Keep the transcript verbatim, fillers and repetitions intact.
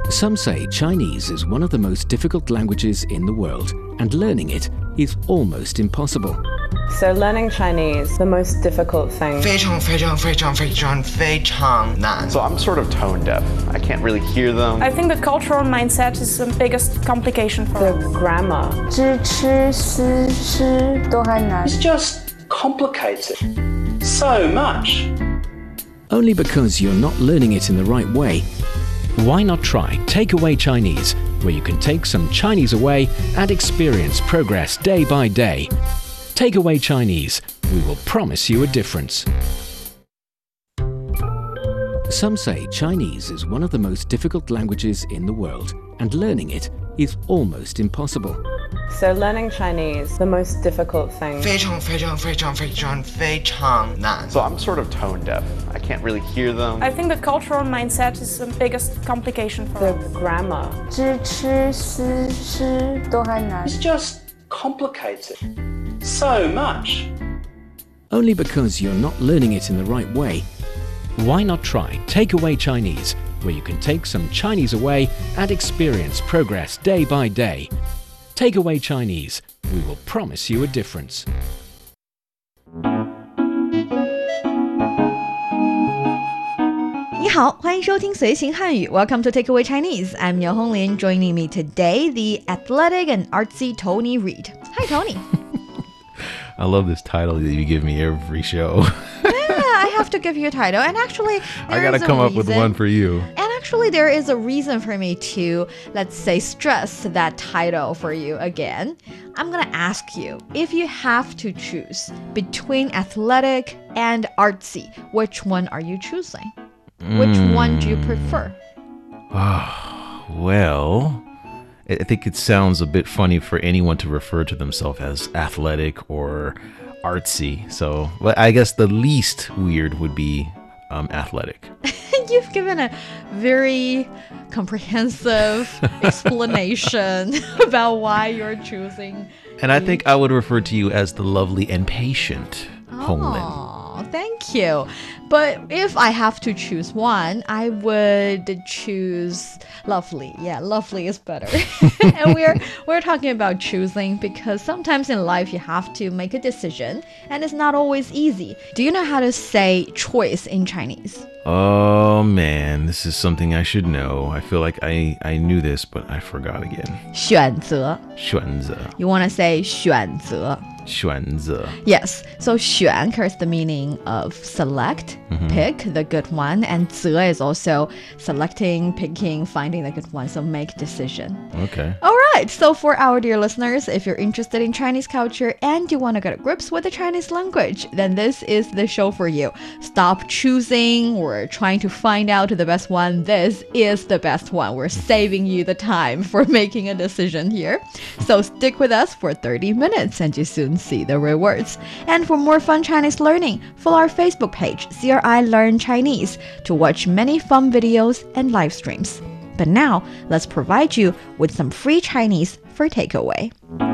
Some say Chinese is one of the most difficult languages in the world, and learning it is almost impossible. So learning Chinese, the most difficult thing. 非常非常非常非常非常难. So I'm sort of tone deaf. I can't really hear them. I think the cultural mindset is the biggest complication for The us. grammar. 知吃思吃都还难。 It's just complicated so much. Only because you're not learning it in the right way. Why not try Takeaway Chinese, where you can take some Chinese away and experience progress day by day. Takeaway Chinese, we will promise you a difference. Some say Chinese is one of the most difficult languages in the world, and learning it is almost impossible. So learning Chinese, the most difficult thing. 非常非常非常非常非常难. So I'm sort of tone deaf. I can't really hear them. I think the cultural mindset is the biggest complication for The us. grammar. 知吃思吃都还难。 It's just complicated so much. Only because you're not learning it in the right way. Why not try Takeaway Chinese, where you can take some Chinese away and experience progress day by day. Takeaway Chinese, we will promise you a difference. 你好，欢迎收听随行汉语 Welcome to Takeaway Chinese. I'm Yo Honglin. Joining me today, the athletic and artsy Tony Reed. Hi, Tony. I love this title that you give me every show. Yeah, I have to give you a title. And actually, I gotta come up with one for you. And actually, there is a reason for me to, let's say, stress that title for you again. I'm gonna ask you, if you have to choose between athletic and artsy, which one are you choosing? Which Mm. one do you prefer? Well, I think it sounds a bit funny for anyone to refer to themselves as athletic or artsy. So, but I guess the least weird would be um, athletic. You've given a very comprehensive explanation about why you're choosing. And I think I would refer to you as the lovely and patient Honglin. Oh, thank you. But if I have to choose one, I would choose lovely. Yeah, lovely is better. And we're we're talking about choosing because sometimes in life you have to make a decision and it's not always easy. Do you know how to say choice in Chinese? Oh man, this is something I should know. I feel like I, I knew this, but I forgot again. 选择. 选择. You want to say 选择. 选择. Yes, so 选 carries the meaning of select, Mm-hmm. pick the good one, and 择 is also selecting, picking, finding the good one, so make decision. Okay. All right, so for our dear listeners, if you're interested in Chinese culture and you want to get to grips with the Chinese language, then this is the show for you. Stop choosing or trying to find out the best one. This is the best one. We're saving you the time for making a decision here. So stick with us for thirty minutes and you soon see the rewards. And for more fun Chinese learning, follow our Facebook page, C R I Learn Chinese, to watch many fun videos and live streams. But now, let's provide you with some free Chinese for takeaway.